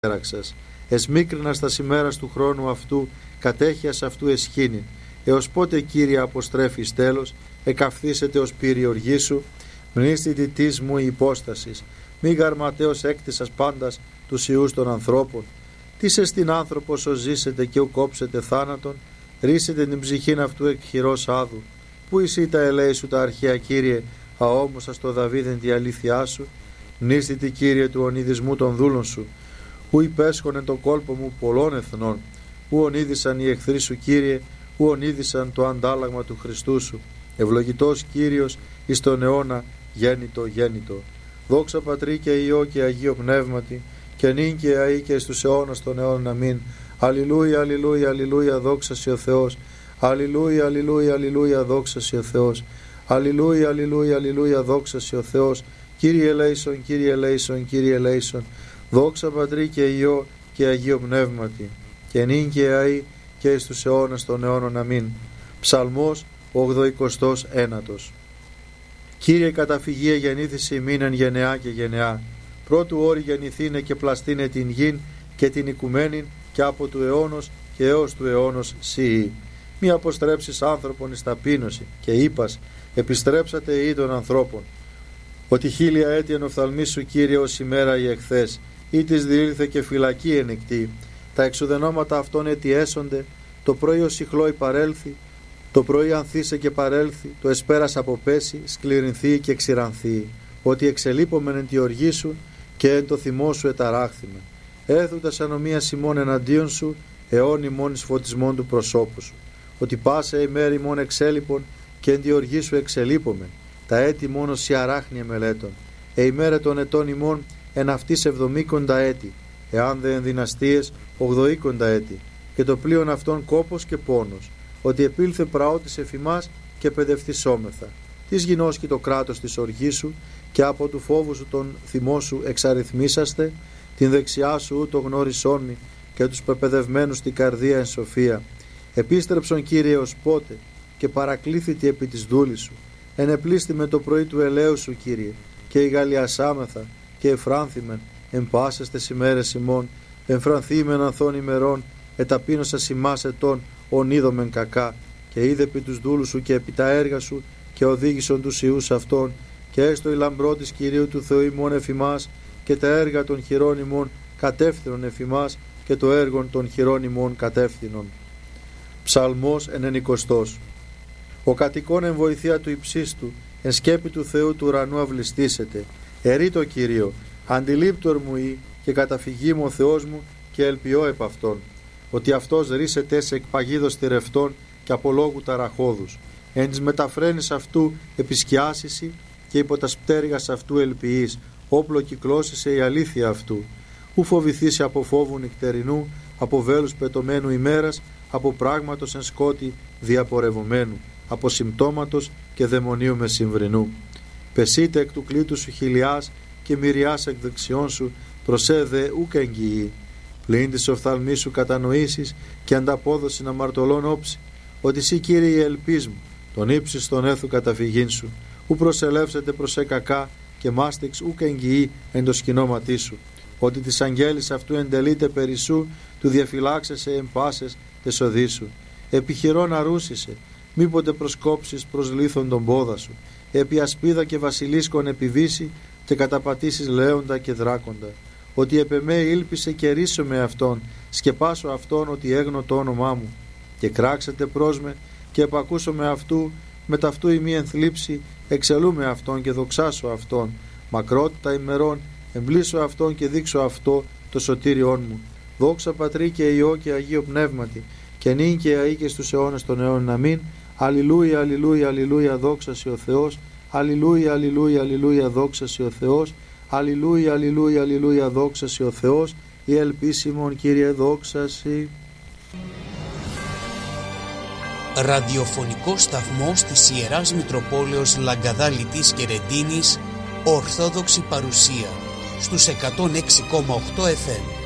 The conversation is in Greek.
έραξας. Εσμίκρινας τα ημέρας του χρόνου αυτού, κατέχειας αυτού εσχήνην. Έως πότε, Κύριε, αποστρέφεις τέλος, εκαυθήσετε ως πύρη οργή σου, μνήστη της μου η υπόστασης. Μη γαρματέως έκτισας πάντας τους ιούς των ανθρώπων. Τι εστιν άνθρωπος ως ζήσετε και ου κόψετε θάνατον, ρίσετε την ψυχήν αυτού εκ χειρός άδου. Πού εσύ τα ελέη σου τα αρχαία, Κύριε, αόμοσα στο Δαβίδεν τη αλήθειά σου. Μνήστη, Κύριε, του ονειδισμού των δούλων σου. Ου υπέσχονεν το κόλπο μου πολλών εθνών. Ου ονείδησαν οι εχθροί σου, Κύριε, ου ονείδησαν το αντάλλαγμα του Χριστού σου. Ευλογητός Κύριος εις τον αιώνα γέννητο γέννητο. Δόξα Πατρί και Υιό και Αγίο Πνεύματι, και νυν και αεί και στους αιώνας των αιώνων. Αμήν. Αλληλούια, αλληλούια, αλληλούια, δόξα σοι ο Θεός. Αλληλούια, αλληλούια, αλληλούια, δόξα σοι ο Θεός. Αλληλούια, αλληλούια, αλληλούια, δόξα σοι ο Θεός. Κύριε ελέησον, Κύριε ελέησον, Κύριε ελέησον. Δόξα Πατρί και Υιό και Αγίο Πνεύματι, και νυν και αεί και στους αιώνας των αιώνων. Αμήν. Ψαλμός 89. Κύριε, καταφυγία γεννήθηση ημίν εν γενεά και γενεά. Πρώτου όρη γεννηθήνε και πλαστήνε την γην και την οικουμένην, και από του αιώνος και έως του αιώνος σιή. Μη αποστρέψεις άνθρωπον εις ταπείνωση, και είπας, επιστρέψατε οι των ανθρώπων. Ότι 1000 έτη εν οφθαλμής σου, Κύριε, ως ημέρα η εχθές, ή της διήλθε και φυλακή ενεκτή. Τα εξουδενώματα αυτών έτη έσονται, το πρωί ως ηχλόι παρέλθει, το πρωί ανθίσε και παρέλθει, το εσπέρας αποπέσει, σκληρινθεί και ξηρανθεί. Ότι εξελείπομεν εν τη οργή σου και εν το θυμό σου εταράχθημε. Έθουτας ανομίας ημών εναντίον σου, αιών ημών εις φωτισμών του προσώπου σου. Ότι πάσα ημέρη ημών εξέλιπων και εν τη οργή σου εξελείπομεν. Τα έτη μόνο σι αράχνια μελέτων. Ημέρα των ετών ημών εν αυτής 70 έτη, εάν δε εν δυναστείες 80 έτη. Και το πλοίον αυτών κόπος και πόνος. Ότι επήλθε πραότης εφημάς και παιδευτισόμεθα. Της γινώσκει το κράτος της οργής σου, και από του φόβου σου τον θυμό σου εξαριθμίσαστε, την δεξιά σου ούτω γνώρισόν μη, και τους πεπαιδευμένους στην καρδία εν σοφία. Επίστρεψον, Κύριε, ως πότε, και παρακλήθητη επί της δούλης σου. Ενεπλήστη με το πρωί του ελαίου σου, Κύριε, και ηγαλιασάμεθα και εφράνθημεν εν πάσες τες ημέρες ημών, εμφρανθήμεν ανθών ημερών, εταπείνωσας ημάς ετών, ονείδομεν κακά, και είδε επί τους δούλους σου και επί τα έργα σου, και οδήγησον τους ιούς αυτών, και έστω η λαμπρό της Κυρίου του Θεού ημών εφημάς, και τα έργα των χειρών ημών κατεύθυνον εφημάς, και το έργον των χειρών ημών κατεύθυνον. Ψαλμός 90. Ο κατοικών εν βοηθεία του υψίστου, εν σκέπη του Θεού του ουρανού αυλιστήσετε. Ερεί το Κύριο, αντιλήπτορ μου ή, και καταφυγή μου ο Θεός μου, και ελπιώ επ' αυτόν. Ότι αυτός ρίσεται σε εκπαγίδος θηρευτών και απολόγου ταραχώδους. Εν της μεταφραίνης αυτού επισκιάσιση, και υπό τα πτέρυγας αυτού ελπιείς, όπλο κυκλώσισε η αλήθεια αυτού. Ου φοβηθήσει από φόβου νυχτερινού, από βέλους πετωμένου ημέρας, από πράγματος εν σκότη διαπορευωμένου, από συμπτώματος και δαιμονίου μεσημβρινού. Πεσείτε εκ του κλήτου σου χιλιάς, και μυριάς εκ δεξιών σου, προσέδε ούκ εγγυή. Πλην της οφθαλμής σου κατανοήσεις, και ανταπόδοση να μαρτωλών όψη, ότι σύ, Κύριε, η ελπίς μου, τον ύψης τον έθου καταφυγήν σου. Ου προσελεύσετε προς κακά, και μάστηξ ούκ εγγυή εν το σκηνώματί σου. Ότι της αγγέλης αυτού εντελείται περισσού, του διαφυλάξεσαι εν πάσες τες οδοί σου. Επιχειρών αρούσισε, μήποτε προσκόψεις προς λίθον τον πόδα σου. Επί ασπίδα και βασιλίσκον επιβήσει, και καταπατήσεις λέοντα και δράκοντα. Ότι επ' εμέ ήλπισε και ρίσω με αυτόν, σκεπάσω αυτόν ότι έγνω το όνομά μου. Και κράξετε προς με, και επακούσω με αυτού, με ταυτού ημί ενθλίψη, εξελούμε αυτόν και δοξάσω αυτόν. Μακρότητα ημερών, εμπλήσω αυτόν και δείξω αυτό το σωτήριόν μου. Δόξα Πατρί και Υιό και Αγίο Πνεύματι, και νυν και αεί και στους αιώνας των αιώνων. Αμήν. Αλληλούια, αλληλούια, αλληλούια, δόξα σοι ο Θεός. Αλληλούια, αλληλούια, αλληλούια, δόξα σοι ο Θεός. Αλληλούια, αλληλούια, αλληλούια, δόξα σοι ο Θεός. Η ελπίσιμον, Κύριε, δόξα σοι. Ραδιοφωνικό σταθμός της Ιεράς Μητροπόλεως Λαγκαδάλητης και Ρεντίνης, Ορθόδοξη παρουσία στους 106,8 FM.